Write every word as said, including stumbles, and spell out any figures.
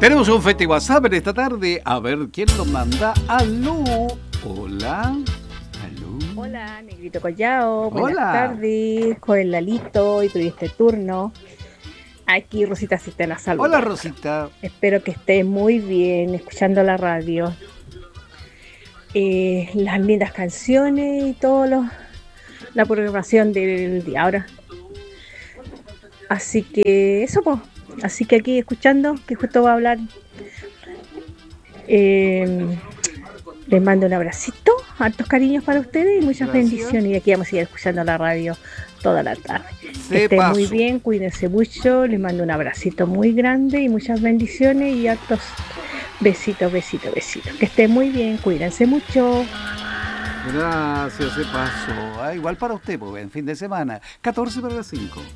Tenemos un Festi WhatsApp en esta tarde. A ver quién lo manda. Aló. Hola. Aló. Hola, Negrito Collao. Buenas Hola. tardes. Con el Lalito y tuviste turno. Aquí Rosita Cistela, salud. Hola, Rosita. Espero que estés muy bien escuchando la radio. Eh, las lindas canciones y todo lo, la programación del día ahora. Así que eso, pues. Así que aquí escuchando, que justo va a hablar. Eh, les mando un abracito, hartos cariños para ustedes y muchas Gracias. bendiciones. Y aquí vamos a seguir escuchando la radio toda la tarde. Se Que estén pasó. muy bien, cuídense mucho. Les mando un abracito muy grande y muchas bendiciones y hartos besitos, besitos, besitos. Que estén muy bien, cuídense mucho. Gracias, se pasó. Ah, igual para usted, pues, en fin de semana. catorce para las cinco.